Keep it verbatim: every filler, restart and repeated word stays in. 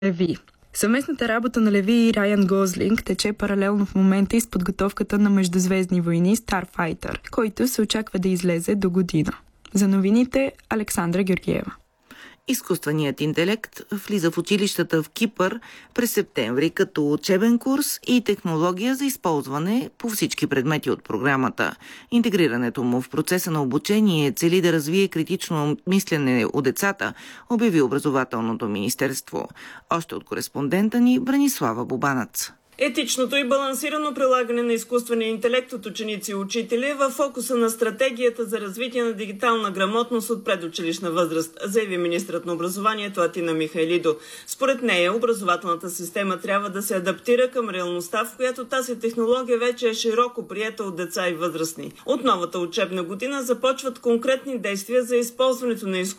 Леви. Съвместната работа на Леви и Райан Гослинг тече паралелно в момента и с подготовката на Междузвездни войни Starfighter, който се очаква да излезе до година. За новините Александра Георгиева. Изкуственият интелект влиза в училищата в Кипър през септември като учебен курс и технология за използване по всички предмети от програмата. Интегрирането му в процеса на обучение цели да развие критично мислене у децата, обяви Образователното министерство. Още от кореспондента ни Бранислава Бубанац. Етичното и балансирано прилагане на изкуствения интелект от ученици и учители е в фокуса на стратегията за развитие на дигитална грамотност от предучилищна възраст, заяви министърът на образованието Атина Михайлидо. Според нея, образователната система трябва да се адаптира към реалността, в която тази технология вече е широко приета от деца и възрастни. От новата учебна година започват конкретни действия за използването на изкуствения